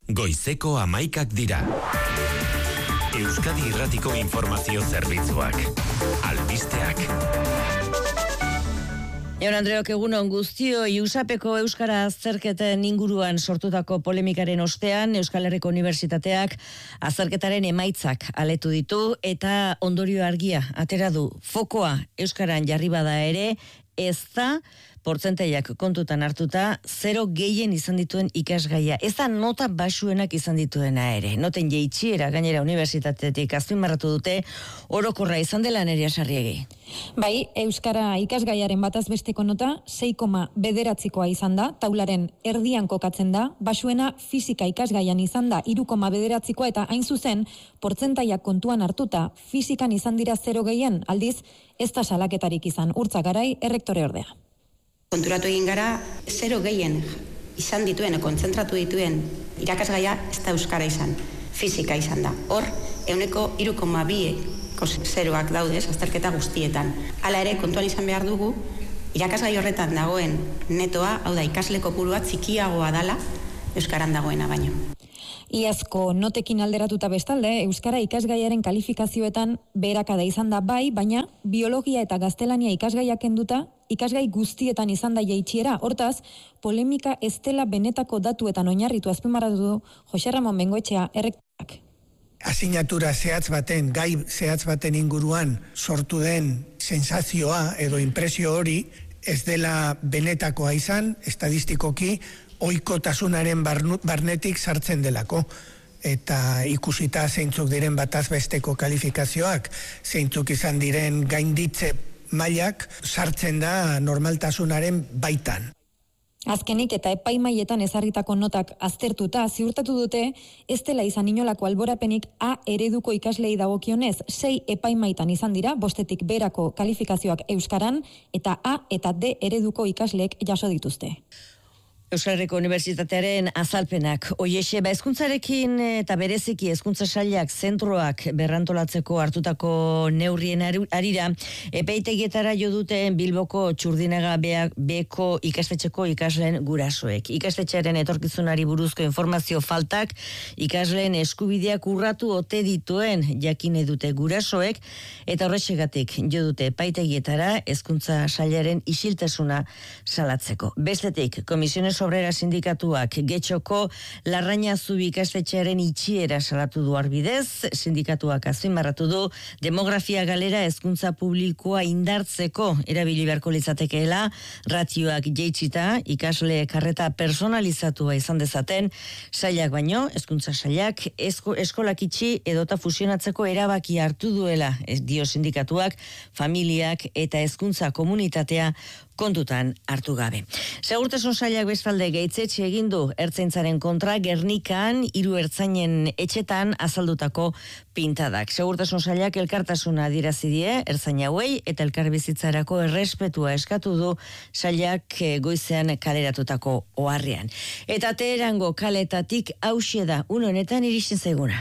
Goizeko 11 dira. Euskadi Irratiko Informazio Zerbitzuak. Albisteak. Jaun Andreok, egunon guztioi. USAPeko Euskara azterketen inguruan sortutako polemikaren ostean, Euskal Herriko Unibertsitateak azterketaren emaitzak aletu ditu eta ondorio argia atera du. Fokoa Euskaran jarri bada ere, ez da portzentaiak kontutan hartuta 0 gehien izan dituen ikasgaia. Ez da nota baxuenak izan dituena ere. Noten jeitsiera gainera unibertsitatetik azpimarratu dute orokorra izan dela Nerea Sarriegi. Bai, Euskara ikasgaiaren bataz besteko nota 6,9koa izan da, taularen erdian kokatzen da, baxuena fisika ikasgaian izan da 3,9koa eta hain zuzen, portzentaiak kontuan hartuta, fisikan izan dira 0 gehien, aldiz, ez da salaketarik izan. Urtza Garai, errektore ordea. Konturatu egin gara, 0 gehien izan dituen, kontzentratu dituen irakasgaia ez da euskara izan, fisika izan da. Hor, 3,2ko zeroak daude, azterketa guztietan. Hala ere, kontuan izan behar dugu, irakasgai horretan dagoen netoa, hau da, ikasle kopurua txikiagoa dala, euskaran dagoena baino. Iazko notekin alderatuta bestalde, Euskara ikasgaiaren kalifikazioetan beherakada izan da bai, baina biologia eta gaztelania ikasgaiak kenduta, ikasgai guztietan izan da jaitsiera. Hortaz, polemika ez dela benetako datuetan oinarritu azpimarratu du Jose Ramon Bengoetxea errektoreak. Asignatura zehatz baten, gai zehatz baten inguruan sortu den sensazioa edo impresio hori ez dela benetakoa izan, estadistikoki, ohikotasunaren barnetik sartzen delako. Eta ikusita zeintzuk diren bataz besteko kalifikazioak, zeintzuk izan diren gainditze mailak, sartzen da normaltasunaren baitan. Azkenik eta epaimaietan ezarritako notak aztertuta ziurtatu dute ez dela izan inolako alborapenik A ereduko ikaslei dagokionez 6 epaimaitan izan dira, 5etik beherako kalifikazioak euskaran eta A eta D ereduko ikasleek jaso dituzte. Euskal Herriko Unibertsitatearen azalpenak. Oiexe, hezkuntzarekin eta bereziki hezkuntza sailak zentroak berrantolatzeko hartutako neurrien arira, epeitegietara jo duten Bilboko Txurdinaga beko ikastetxeko ikasleen gurasoek. Ikastetxearen etorkizunari buruzko informazio faltak ikasleen eskubideak urratu ote dituen jakine dute gurasoek, eta horrexegatik jo dute epaitegietara hezkuntza sailaren isiltasuna salatzeko. Bestetik, Komisiones Obrera Sindikatuak Getxoko Larraña Zubi ikastetxearen itxiera salatu du arbidez. Sindikatuak azpimarratu du demografia galera hezkuntza publikoa indartzeko erabili beharko litzatekeela, ratioak jaitsita, ikasle karreta personalizatua izan dezaten, sailak baino, hezkuntza sailak eskolak itxi edota fusionatzeko erabaki hartu duela, dio sindikatuak, familiak eta hezkuntza komunitatea kontutan hartu gabe. Segurtasun sailak bestalde gaitzetxe egin du ertzaintzaren kontra Gernikan 3 ertzainen etxetan azaldutako pintadak. Segurtasun sailak elkartasuna adierazi die ertzain hauei eta elkarbizitzarako errespetua eskatu du sailak goizean kaleratutako oharrean. Eta Teherango kaletatik hauxe da une honetan iristen zaiguna.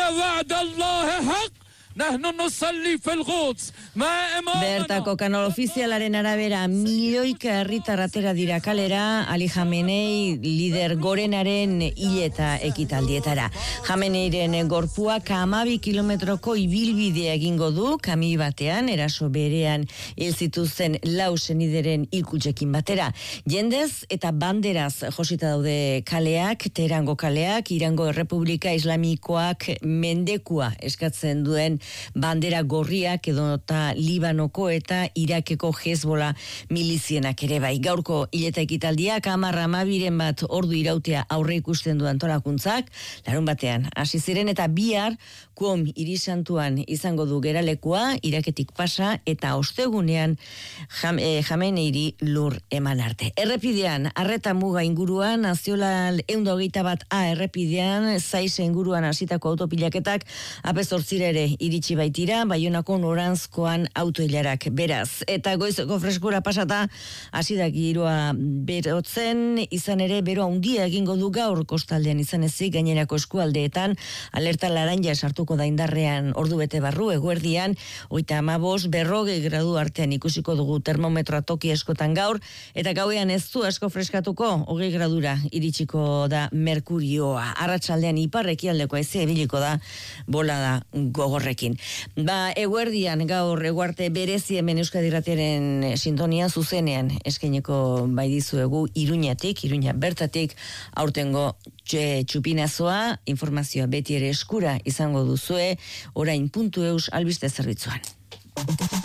Bertako kanal ofizialaren arabera milioika herritar atera dira kalera Ali Jamenei lider gorenaren hileta ekitaldietara. Jameneiren gorpua 12 kilometroko ibilbidea egingo du kami batean, eraso berean hil zituzten 4 senideren hilkutxekin batera. Jendez eta banderaz josita daude kaleak, Teherango kaleak, Irango Errepublika Islamikoak mendekua eskatzen duen bandera gorriak edota Libanoko eta Irakeko Hezbola milizienak ere bai. Gaurko hileta ekitaldiak 10-12 bat ordu irautea aurre ikusten du antolakuntzak, larun batean hasi ziren eta bihar Qom hirisantuan izango du geralekua, Iraketik pasa eta ostegunean Jameneiri lur eman arte. Errepidean, arreta muga inguruan, Nazional 121A errepidean, Zaize inguruan hasitako autopilaketak, apezortzira ere iritsi baitira, Baionako noranzkoan autoilarak beraz. Eta goizeko freskura pasata, hasi da giroa berotzen, izan ere bero handia egingo du gaur kostaldean izan ezik gainerako eskualdeetan, alerta laranja sartuko da indarrean ordu bete barru, eguerdian, 35-40 gradu artean ikusiko dugu termometroa toki askotan gaur, eta gauean ez du asko freskatuko, 20 gradura iritsiko da merkurioa. Arratsaldean ipar ekialdeko haize ibiliko da bolada gogorrekin. Eguerdian gaur eguarte berezi hemen Euskadi Irratiaren sintonian zuzenean eskaineko bai dizuegu Iruña bertatik aurtengo txupinazoa, informazioa beti ere eskura izango duzue, orain.eus albiste zerbitzuan.